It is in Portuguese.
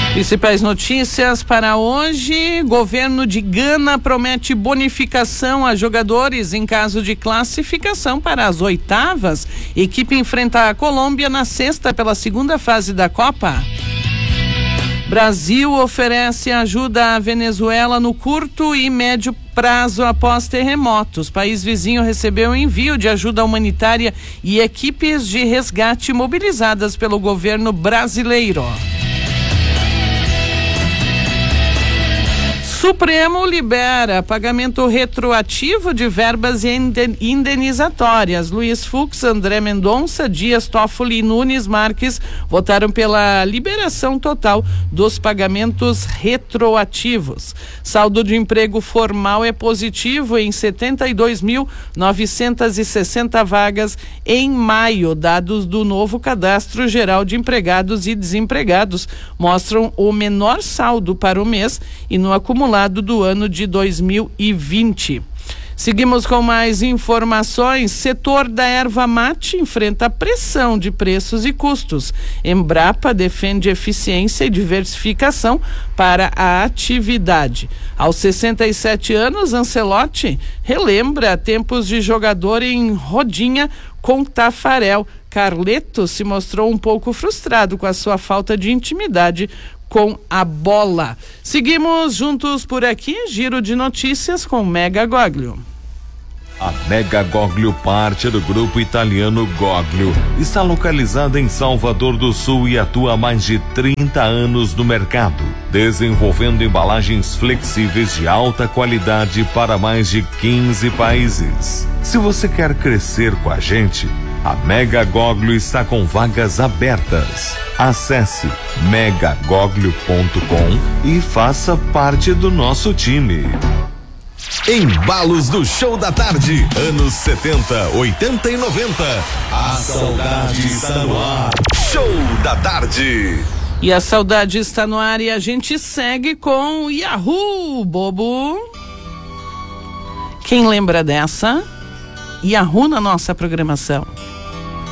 Principais notícias para hoje: governo de Gana promete bonificação a jogadores em caso de classificação para as oitavas. Equipe enfrenta a Colômbia na sexta pela segunda fase da Copa. Brasil oferece ajuda à Venezuela no curto e médio prazo após terremotos. País vizinho recebeu envio de ajuda humanitária e equipes de resgate mobilizadas pelo governo brasileiro. Supremo libera pagamento retroativo de verbas indenizatórias. Luiz Fux, André Mendonça, Dias Toffoli e Nunes Marques votaram pela liberação total dos pagamentos retroativos. Saldo de emprego formal é positivo em 72.960 vagas em maio. Dados do novo Cadastro Geral de Empregados e Desempregados mostram o menor saldo para o mês e no acumulado do ano de 2020. Seguimos com mais informações. Setor da erva mate enfrenta pressão de preços e custos. Embrapa defende eficiência e diversificação para a atividade. Aos 67 anos, Ancelotti relembra tempos de jogador em rodinha com Tafarel. Carleto se mostrou um pouco frustrado com a sua falta de intimidade com a bola. Seguimos juntos por aqui, giro de notícias com Mega Goglio. A Mega Goglio, parte do grupo italiano Goglio, está localizada em Salvador do Sul e atua há mais de 30 anos no mercado, desenvolvendo embalagens flexíveis de alta qualidade para mais de 15 países. Se você quer crescer com a gente, a Mega Goglio está com vagas abertas. Acesse megagoglio.com e faça parte do nosso time. Embalos do Show da Tarde, anos 70, 80 e 90. A saudade está no ar. Show da Tarde. E a saudade está no ar e a gente segue com Yahoo, bobo. Quem lembra dessa? Yahoo na nossa programação.